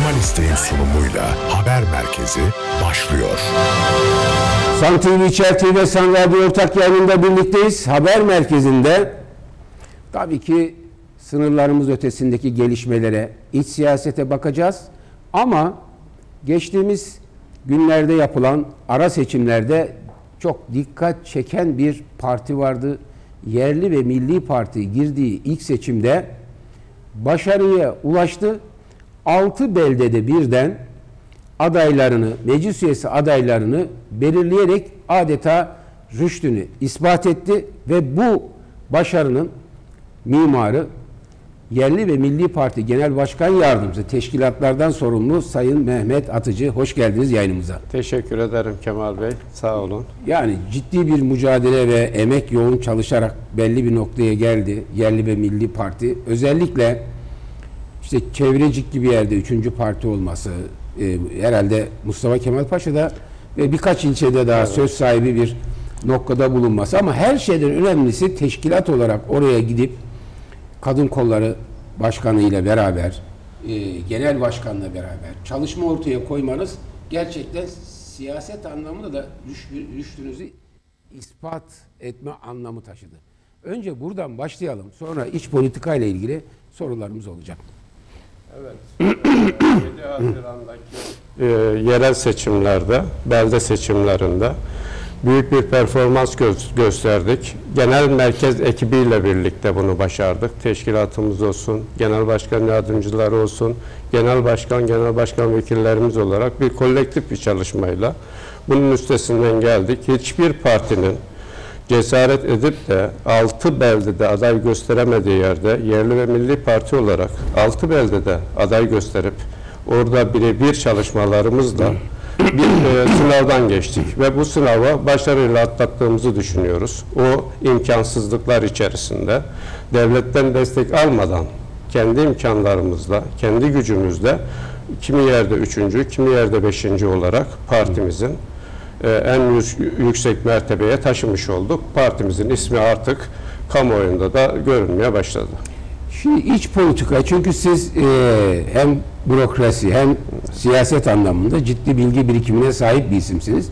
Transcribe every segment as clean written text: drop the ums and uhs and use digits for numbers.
Kemal İstek'in sunumuyla Haber Merkezi başlıyor. San TV, İçer TV ve San Radyo ortak yayınında birlikteyiz. Haber Merkezi'nde tabii ki sınırlarımız ötesindeki gelişmelere, iç siyasete bakacağız. Ama geçtiğimiz günlerde yapılan ara seçimlerde çok dikkat çeken bir parti vardı. Yerli ve Milli Parti girdiği ilk seçimde başarıya ulaştı. 6 beldede birden adaylarını, meclis üyesi adaylarını belirleyerek adeta rüştünü ispat etti ve bu başarının mimarı Yerli ve Milli Parti Genel Başkan Yardımcısı, teşkilatlardan sorumlu Sayın Mehmet Atıcı. Hoş geldiniz yayınımıza. Teşekkür ederim Kemal Bey. Sağ olun. Yani ciddi bir mücadele ve emek yoğun çalışarak belli bir noktaya geldi Yerli ve Milli Parti. Özellikle işte Çevrecik gibi yerde 3. parti olması, herhalde Mustafa Kemal Paşa'da ve birkaç ilçede daha söz sahibi bir noktada bulunması. Ama her şeyden önemlisi teşkilat olarak oraya gidip Kadın Kolları Başkanı ile beraber, Genel Başkan'la beraber çalışma ortaya koymanız gerçekten siyaset anlamında da rüştünüzü ispat etme anlamı taşıdı. Önce buradan başlayalım. Sonra iç politika ile ilgili sorularımız olacak. Evet. 7 Haziran'daki yerel seçimlerde, belde seçimlerinde büyük bir performans gösterdik. Genel merkez ekibiyle birlikte bunu başardık. Teşkilatımız olsun, genel başkan yardımcıları olsun, genel başkan vekillerimiz olarak bir kolektif bir çalışmayla bunun üstesinden geldik. Hiçbir partinin cesaret edip de 6 beldede aday gösteremediği yerde Yerli ve Milli Parti olarak 6 beldede aday gösterip orada birebir çalışmalarımızla bir sınavdan geçtik ve bu sınava başarıyla atlattığımızı düşünüyoruz. O imkansızlıklar içerisinde devletten destek almadan kendi imkanlarımızla, kendi gücümüzle kimi yerde 3. kimi yerde 5. olarak partimizin en yüksek mertebeye taşımış olduk. Partimizin ismi artık kamuoyunda da görünmeye başladı. Şimdi iç politika, çünkü siz hem bürokrasi hem siyaset anlamında ciddi bilgi birikimine sahip bir isimsiniz.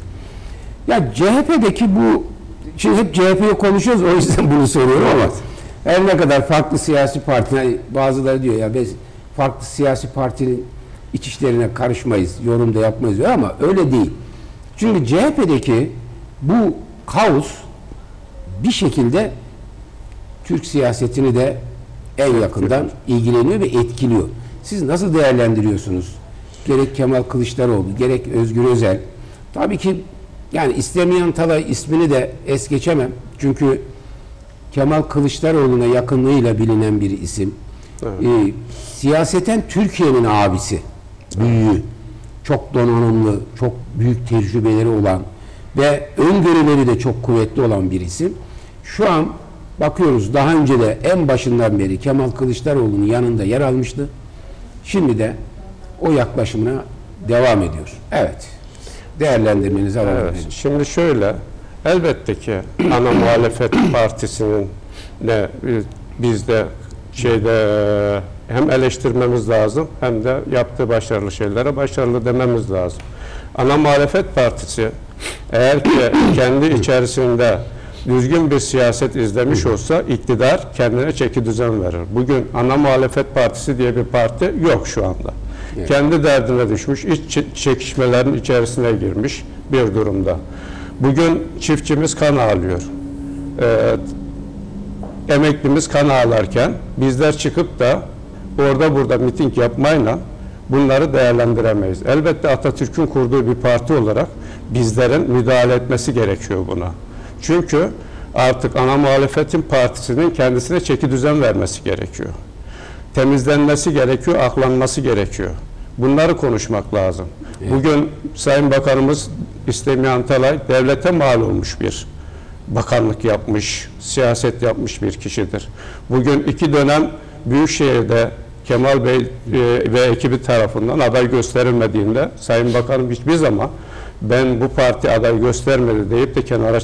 Ya CHP'deki bu, şimdi hep CHP'yi konuşuyoruz, o yüzden bunu soruyorum ama her ne kadar farklı siyasi parti, yani bazıları diyor ya biz farklı siyasi partinin iç işlerine karışmayız, yorum da yapmayız diyor ama öyle değil. Çünkü CHP'deki bu kaos bir şekilde Türk siyasetini de en yakından ilgileniyor ve etkiliyor. Siz nasıl değerlendiriyorsunuz? Gerek Kemal Kılıçdaroğlu, gerek Özgür Özel. Tabii ki yani istemeyen Talay ismini de es geçemem. Çünkü Kemal Kılıçdaroğlu'na yakınlığıyla bilinen bir isim. Evet. Siyaseten Türkiye'nin abisi, büyüğü. Çok donanımlı, çok büyük tecrübeleri olan ve öngörüleri de çok kuvvetli olan bir isim. Şu an bakıyoruz, daha önce de en başından beri Kemal Kılıçdaroğlu'nun yanında yer almıştı. Şimdi de o yaklaşımına devam ediyor. Evet. Değerlendirmenizi alalım. Evet. Şimdi şöyle, elbette ki ana muhalefet partisinin ne biz de hem eleştirmemiz lazım hem de yaptığı başarılı şeylere başarılı dememiz lazım. Ana muhalefet partisi eğer ki kendi içerisinde düzgün bir siyaset izlemiş olsa iktidar kendine çekidüzen verir. Bugün ana muhalefet partisi diye bir parti yok şu anda. Evet. Kendi derdine düşmüş, iç çekişmelerin içerisine girmiş bir durumda. Bugün çiftçimiz kan ağlıyor. Emeklimiz kan ağlarken bizler çıkıp da orada burada miting yapmayla bunları değerlendiremeyiz. Elbette Atatürk'ün kurduğu bir parti olarak bizlerin müdahale etmesi gerekiyor buna. Çünkü artık ana muhalefetin partisinin kendisine çekidüzen vermesi gerekiyor. Temizlenmesi gerekiyor, aklanması gerekiyor. Bunları konuşmak lazım. Evet. Bugün Sayın Bakanımız İstemeyen Talay devlete mal olmuş bir bakanlık yapmış, siyaset yapmış bir kişidir. Bugün 2 dönem Büyükşehir'de Kemal Bey ve ekibi tarafından aday gösterilmediğinde Sayın Bakanım hiçbir zaman ben bu parti aday göstermedi deyip de kenara